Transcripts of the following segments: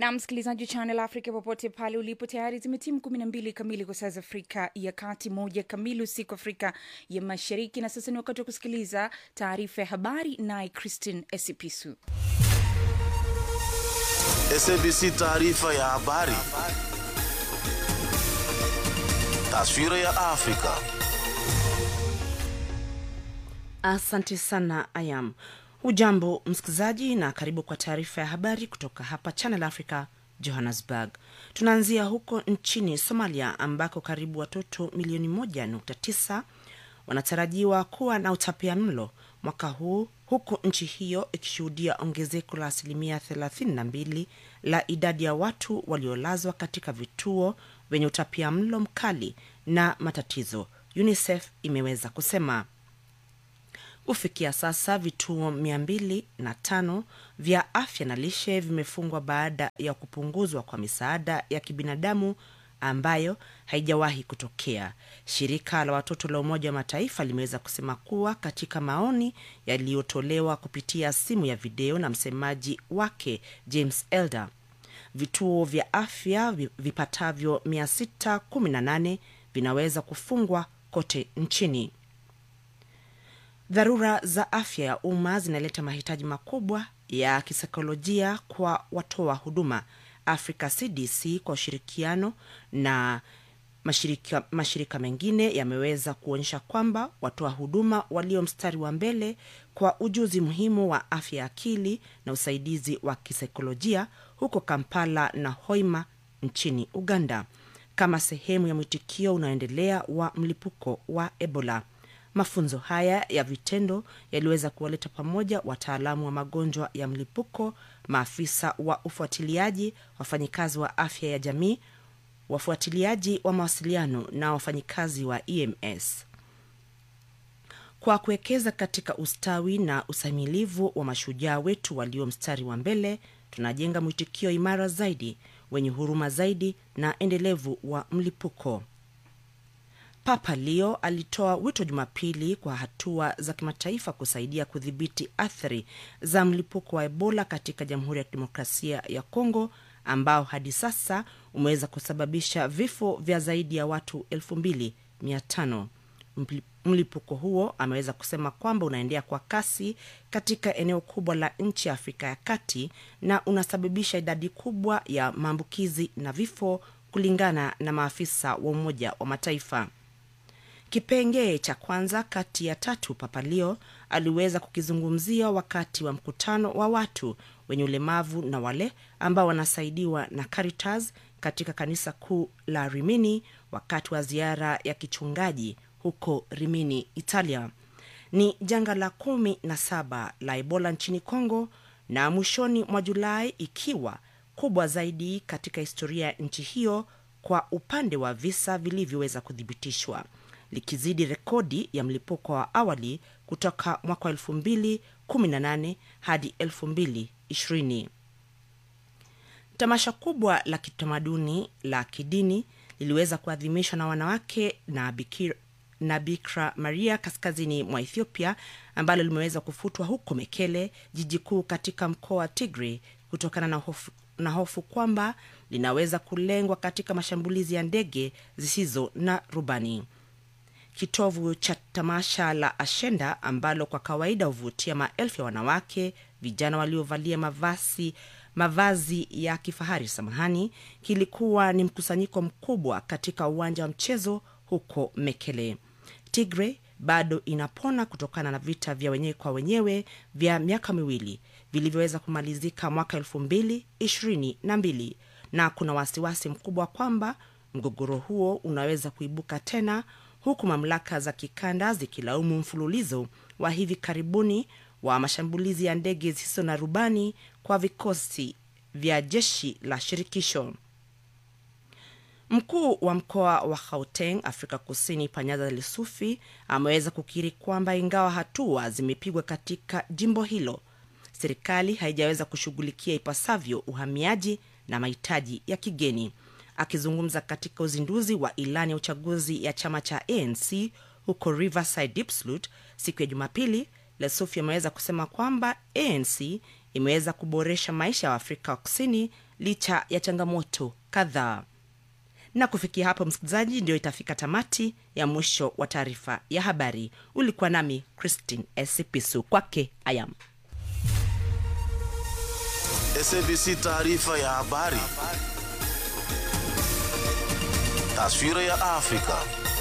Na msikilizaji Channel Africa popote pale ulipo, tayari zimetimu 12 kamili kwa saa za Afrika ya Kati, 1 kamili usiku Afrika ya Mashariki. Na sasa ni wakati wa kusikiliza taarifa ya habari naye Christine Esipisu. SABC taarifa ya habari. Taswira ya Afrika. Asante sana Ayam. Hujambo msikilizaji na karibu kwa taarifa ya habari kutoka hapa Channel Africa, Johannesburg. Tunaanzia huko nchini Somalia ambako karibu watoto milioni 1.9 wanatarajiwa kuwa na utapiamlo mwaka huu, huku nchi hiyo ikishuhudia ongezeko la 32% la idadi ya watu waliolazwa katika vituo vyenye utapiamlo mkali na matatizo, UNICEF imeweza kusema. Kufikia sasa vituo 205 vya afya na lishe vimefungwa baada ya kupunguzwa kwa misaada ya kibinadamu ambayo haijawahi kutokea. Shirika la watoto la Umoja wa Mataifa limeweza kusema kuwa katika maoni yaliyotolewa kupitia simu ya video na msemaji wake James Elder, vituo vya afya vipatavyo 618 vinaweza kufungwa kote nchini. Dharura za afya ya umma zinaleta mahitaji makubwa ya kisaikolojia kwa watoa huduma. Africa CDC kwa ushirikiano na mashirika mengine yameweza kuonyesha kwamba watoa huduma walio mstari wa mbele kwa ujuzi muhimu wa afya ya akili na usaidizi wa kisaikolojia huko Kampala na Hoima nchini Uganda, kama sehemu ya mwitikio unaoendelea wa mlipuko wa Ebola. Mafunzo haya ya vitendo yaliweza kuwaleta pamoja wataalamu wa magonjwa ya mlipuko, maafisa wa ufuatiliaji, wafanyikazi wa afya ya jamii, wafuatiliaji wa mawasiliano na wafanyikazi wa EMS. Kwa kuwekeza katika ustawi na usamilivu wa mashujaa wetu walio mstari wa mbele, tunajenga mwitikio imara zaidi, wenye huruma zaidi na endelevu wa mlipuko. Papa Leo alitoa wito Jumapili kwa hatua za kimataifa kusaidia kudhibiti athari za mlipuko wa Ebola katika Jamhuri ya Kidemokrasia ya Kongo, ambao hadi sasa umeweza kusababisha vifo vya zaidi ya watu 2500. Mlipuko huo ameweza kusema kwamba unaendelea kwa kasi katika eneo kubwa la nchi ya Afrika ya Kati na unasababisha idadi kubwa ya maambukizi na vifo, kulingana na maafisa wa Umoja wa Mataifa. Kipengee cha kwanza kati ya 3 Papa Leo aliweza kukizungumzia wakati wa mkutano wa watu wenye ulemavu na wale ambao wanasaidiwa na Caritas katika kanisa kuu la Rimini wakati wa ziara ya kichungaji huko Rimini, Italia. Ni janga la 17 la Ebola nchini Kongo, na mwishoni mwa Julai ikiwa kubwa zaidi katika historia ya nchi hiyo kwa upande wa visa vilivyoweza kuthibitishwa, likizidi rekodi ya mlipuko wa awali kutoka mwaka 2018 hadi 2020. Tamasha kubwa la kitamaduni la kidini liliweza kuadhimishwa na wanawake na Bikira Maria kaskazini mwa Ethiopia, ambalo limeweza kufutwa huko Mekele, jiji kuu katika mkoa wa Tigray, kutokana na hofu kwamba linaweza kulengwa katika mashambulizi ya ndege zisizo na rubani. Kitovu cha tamasha la Ashenda, ambalo kwa kawaida huvutia maelfu ya wanawake vijana waliovalia mavazi ya kifahari kilikuwa ni mkusanyiko mkubwa katika uwanja wa mchezo huko Mekele. Tigray bado inapona kutokana na vita vya wenyewe kwa wenyewe vya miaka 2 vilivyoweza kumalizika mwaka 2022, na kuna wasiwasi mkubwa kwamba mgogoro huo unaweza kuibuka tena, huku mamlaka za kikanda zikilaumu mfululizo wa hivi karibuni wa mashambulizi ya ndege zisizo na rubani kwa vikosi vya jeshi la shirikisho. Mkuu wa mkoa wa Gauteng, Afrika Kusini, Panyaza Lesufi ameweza kukiri kwamba ingawa hatua zimepigwa katika jimbo hilo, serikali haijaweza kushughulikia ipasavyo uhamiaji na mahitaji ya kigeni. Akizungumza katika uzinduzi wa ilani ya uchaguzi ya chama cha ANC huko Riverside Diepsloot siku ya Jumapili, Lesufi ameweza kusema kwamba ANC imeweza kuboresha maisha ya Afrika Kusini licha ya changamoto kadhaa. Na kufikia hapo msikilizaji, ndio itafika tamati ya mwisho wa taarifa ya habari. Ulikuwa nami Christine Esipisu, kwake Ayam. SABC taarifa ya habari. Taswira ya Afrika.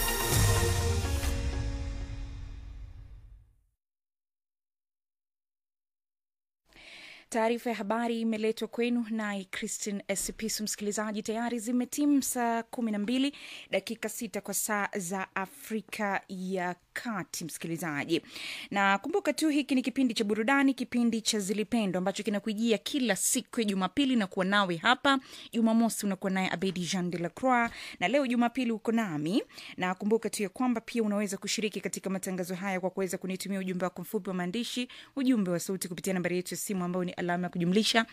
Taarifa ya habari imeletwa kwenu na Christine Esipisu. Msikilizaji, tayari zimetimu saa 12 dakika 6 kwa saa za Afrika ya Kati, msikilizaji. Na kumbuka tu hiki ni kipindi cha burudani, kipindi cha Zilipendwa ambacho kinakujia kila siku ya Jumapili na kuwa nawe hapa. Jumamosi unakuwa naye Abedi Jean de la Croix, na leo Jumapili uko nami. Na kumbuka tu ya kwamba pia unaweza kushiriki katika matangazo haya kwa kuweza kunitumia ujumbe wako mfupi wa maandishi, ujumbe wa sauti kupitia nambari yetu ya simu ambayo ni alama ya kujumlisha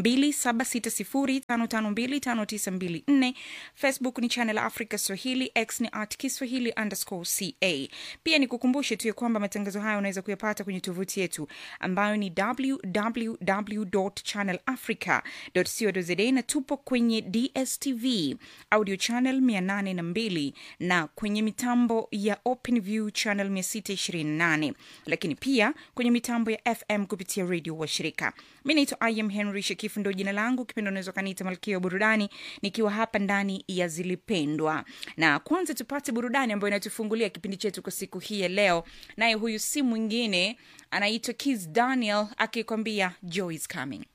276055259254. Facebook ni Channel Africa Swahili, X ni @Kiswahili_ca. Pia ni kukumbushe tu kwamba matangazo haya unaweza kuyapata kwenye tovuti yetu ambayo ni www.channelafrica.co.za, na tupo kwenye DSTV audio channel 802 na kwenye mitambo ya OpenView channel 628, lakini pia kwenye mitambo ya FM kupitia radio wa shirika. Mimi naitwa Ayam Henry Shekifu, ndo jina langu. Kipendo unaweza kaniita Malkia wa Burudani, nikiwa hapa ndani ya Zilipendwa. Na kwanza tupate burudani ambayo inatufungulia kipindi chetu kwa siku hii ya leo. Naye huyu si mwingine, anaitwa Kiss Daniel akikwambia Joy is Coming.